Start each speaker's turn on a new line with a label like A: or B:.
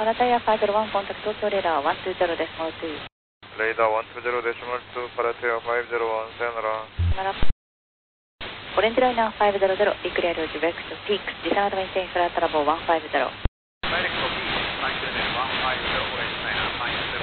A: パラタイヤ501コンタクト東京レーダー120デシマル2。
B: レーダー120デシマル2、パラタイヤ501、さよなら。
A: さよなら。オレンジライナー500、ビッグレールジュベクトピークス、ディサードメインテインフラットラボ150。
C: ダイレクトピークス、サイクルで150、オレンジライナー500。